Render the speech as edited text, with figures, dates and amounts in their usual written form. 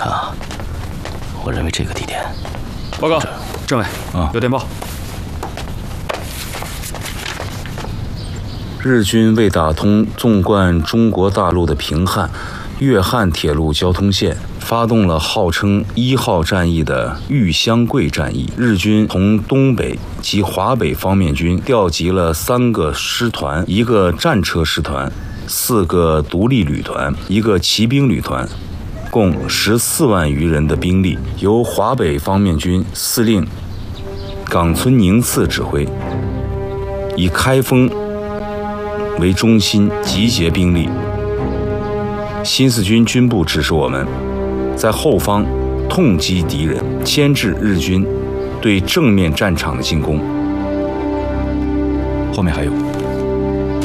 看啊，我认为这个地点。 报告，政委，有电报。 日军为打通纵贯中国大陆的平汉、粤汉铁路交通线，发动了号称1号战役的豫湘桂战役。日军从东北及华北方面军调集了3个师团、1个战车师团、4个独立旅团、1个骑兵旅团，共14万余人的兵力，由华北方面军司令冈村宁次指挥，以开封为中心集结兵力。新四军军部指示我们，在后方痛击敌人，牵制日军对正面战场的进攻。后面还有。